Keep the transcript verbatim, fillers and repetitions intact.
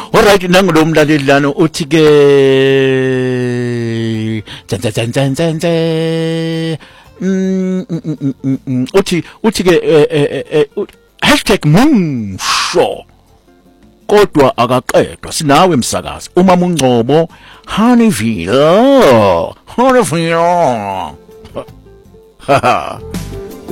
Alright, nangulo mlaleli lana uthi ke tsan tsan tsan tsan tsan mm mm, mm, mm, uthi uthi ke eh, eh, eh, ut- hashtag Mungsho kodwa akaqedwa sinawe emsakazi uma Mungcobo Honeyville Honeyville ha ha